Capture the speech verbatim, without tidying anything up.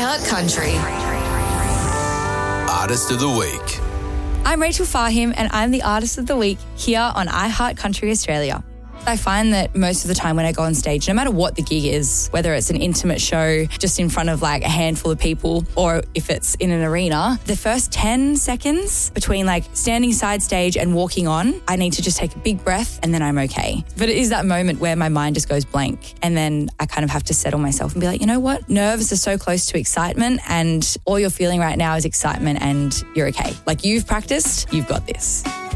iHeart Country. Artist of the Week. I'm Rachel Fahim and I'm the Artist of the Week here on iHeart Country Australia. I find that most of the time when I go on stage, no matter what the gig is, whether it's an intimate show just in front of like a handful of people or if it's in an arena, the first ten seconds between like standing side stage and walking on, I need to just take a big breath and then I'm okay. But it is that moment where my mind just goes blank and then I kind of have to settle myself and be like, you know what? Nerves are so close to excitement and all you're feeling right now is excitement and you're okay. Like you've practiced, you've got this.